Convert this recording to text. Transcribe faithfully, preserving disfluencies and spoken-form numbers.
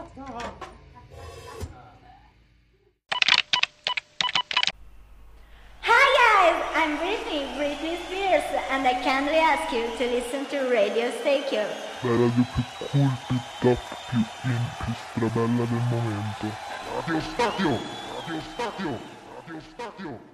I'm Britney, Britney Spears, and I kindly ask you to listen to Radio Stereo. La radio più cool, più top, più in, più strabella del momento. Radio Stadio! Radio Stadio! Radio Stadio!